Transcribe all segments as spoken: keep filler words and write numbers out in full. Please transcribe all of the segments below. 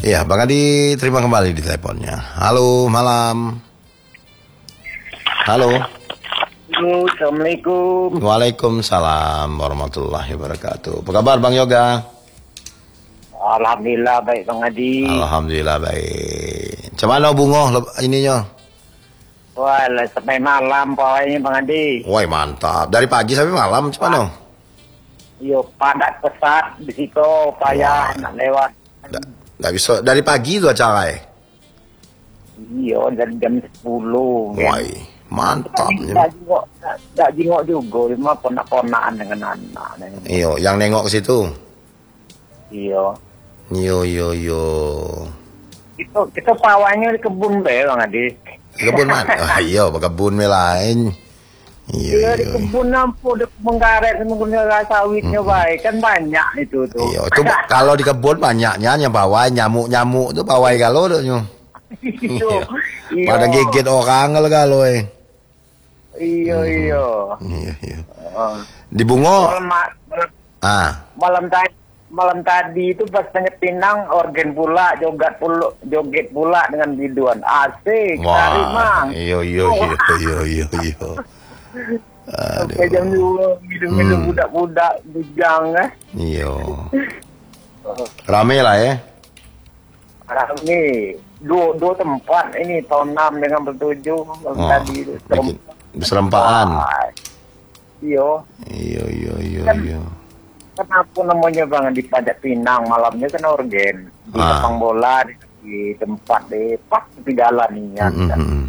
Iya, Bang Adi terima kembali di teleponnya. Halo, malam. Halo. Halo, Assalamualaikum. Waalaikumsalam warahmatullahi wabarakatuh. Apa kabar Bang Yoga? Alhamdulillah baik Bang Adi. Alhamdulillah baik. Cuman bungo ininya? Wah, sampai malam pokoknya Bang Adi. Wah, mantap. Dari pagi sampai malam cuman. Yo, padat pesat di situ, payah nak lewat. Nggak bisa dari pagi itu acara ya? Iya, dari jam sepuluh. Wah, mantap. Tidak jengok, tidak jengok juga, cuma ponak-ponakan dengan anak. Iyo, yang nengok ke situ. Iya. Yo yo yo. Itu kita pawainya di kebun be Bang Adi. Di kebun mana? Ah, iya, kebun lain. Iya, di kebun nampu, di kebun karet, menggunakan sawitnya hmm. baik kan banyak itu tuh. Iya, itu kalau di kebun banyaknya yang bawah nyamuk-nyamuk tuh bawah kalau tuh. Iya. Pada gigit orang kalau eh. Iya iya. Iya iya. Di bungo. Malam, malam, ah. Malam tadi malam tadi itu pas Pinang organ pula joget pula joget pula dengan biduan asik. Cari mang. Iya iya iya iya iya iya. Sampai jam dua minum-minum hmm. budak-budak bujang eh. Iya. Rame lah ya. Rame. Dua, dua tempat ini tahun enam dengan bertujuh oh, tadi berserempaan. Iya. Iya iya iya iya. Kenapa namanya Bang di Pajak Pinang malamnya kan organ di ah. lapang bola di, di tempat di pas di jalan ini ya. Mm -hmm.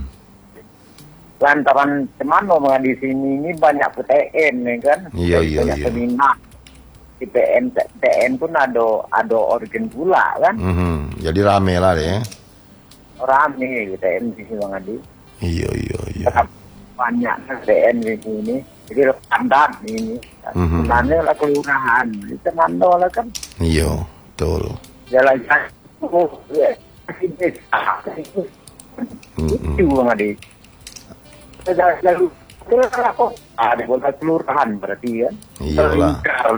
Lantaran cemano Bang di sini ini banyak P T N ya kan. Iya iya banyak iya. peminat. Di P N P T N pun ada ada organ pula kan. Mm -hmm. Jadi rame lah deh. Rame P T N di sini Bang Adi. Iya iya iya. Banyak P T N di sini. Jadi standar ini. Mm-hmm. Sebenarnya lah kelurahan. Itu mando lah kan. Iya, betul. Jalan-jalan. Oh, ya. Itu Bang Adi. Lalu kelurahan kok. Ada bola kelurahan berarti kan. Iya lah.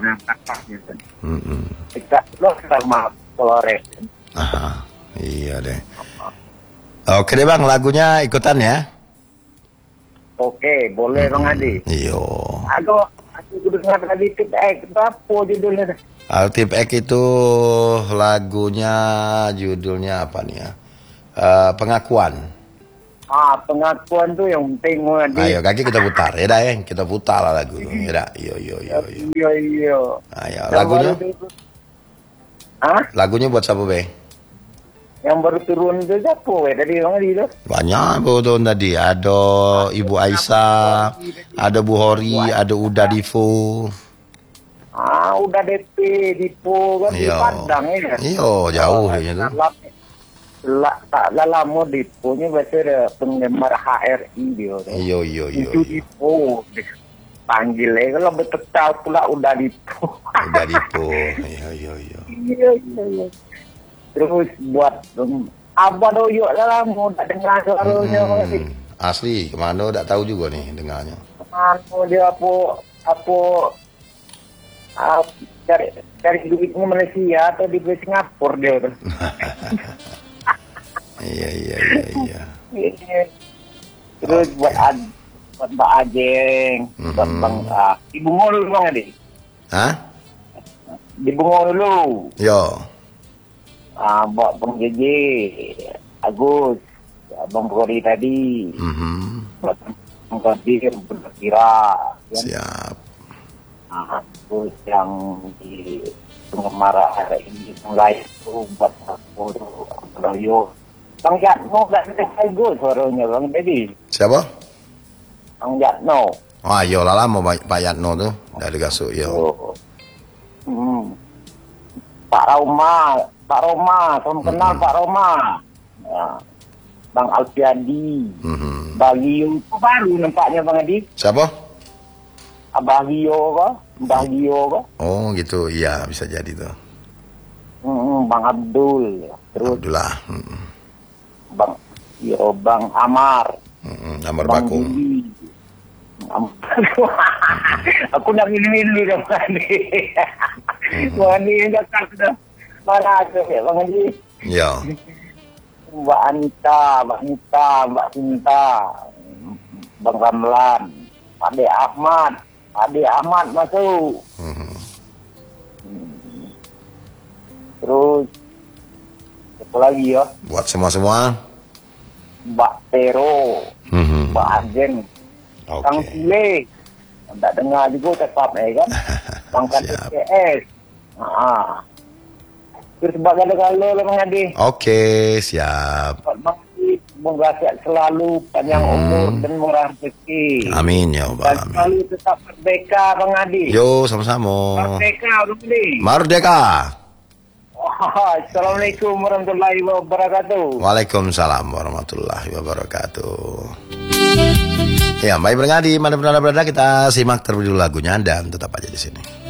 Kita loh sama Polres. Aha, iya deh. Oke deh Bang, lagunya ikutan ya. Oke, boleh Bang Adi. Iya. Aduh, aku dengar tadi Tip X, apa judulnya? Tip X itu lagunya, judulnya apa nih ya? Uh, pengakuan. Ah, pengakuan tuh yang penting Bang Adi. Ayo, kaki kita putar, ya dah ya, kita putar lah lagu. Ya dah, iyo iyo iyo. Iya iya. Ayo, lagunya. Hah? Lagunya buat siapa be? Yang baru turun itu siapa weh tadi Bang Adi itu? Banyak betul tadi. Ada Ibu Aisyah, ada Bu Hori, ada Uda Divo. Ah, Uda D P Divo kan di Padang ya. Iya, jauh dia tuh. Lah tak lama Divonya biasa penggemar H R I dia. Iya iya iya. Itu Divo panggilnya kalau betul pula Uda Divo. Uda Divo. Iya iya iya. Iya iya iya. Terus buat um, Abah Doyok lah mau tak dengar suaranya hmm, asli kemana tak tahu juga nih dengarnya. Kemana dia apa apa uh, cari cari duitnya Malaysia atau di Singapura dia tuh. Iya iya iya iya. Terus okay. buat ad, buat Mbak Ajeng, mm-hmm. buat Bang uh, di Bungo dulu Bang Adi. Hah? Di Bungo dulu. Yo. Ah, buat Bang J J, Agus, Bang Bori tadi, mm-hmm. buat Bang Kadir, Bang Kira, kan? Siap. Ah, terus yang di penggemar hari ini mulai itu buat aku Doyo. Bang Jatno gak ada Agus suaranya Bang Dedi. Siapa? Bang Jatno. Ah, yo lah lama Pak Jatno tuh dari Gasuk yo. Oh. Hmm. Pak Rauma, Pak Roma, saya kenal mm-hmm. Pak Roma, ya. Bang Alfiadi, mm-hmm. Bagio, itu baru nampaknya Bang Adi. Siapa? Bagio kah? Bagio kah? Oh gitu, iya bisa jadi tuh. Mm-hmm. Bang Abdul, terus Abdullah, mm-hmm. Bang, yo Bang Amar, mm-hmm. Amar Bakung. Aku nak milih-milih dah Bang Adi. Bang Adi yang cakap dah. Mana ada ya Bang Adi? Ya. Mbak Anita, Mbak Nita, Mbak Sinta, Bang Ramlan, Ade Ahmad, Ade Ahmad masuk. Mhm. Terus apa lagi ya? Buat semua-semua. Mbak Tero, Mhm. Mbak Arjen, Kang Oke. Sile, tidak dengar juga tetap ya kan? Bang K T Siap. P S. Ah. Terus sebagai kalau lah mengadi. Oke, siap. Bang Adi, semoga sehat selalu, panjang Hmm. umur dan murah rezeki. Amin ya Dan Allah. selalu Amin. tetap merdeka, Bang Adi. Yo, sama-sama. Merdeka, Bang Adi. Merdeka. Wah, Assalamualaikum warahmatullahi wabarakatuh. Waalaikumsalam warahmatullahi wabarakatuh. Ya, baik Bang Adi, mana berada berada kita simak terlebih dulu lagunya dan tetap aja di sini.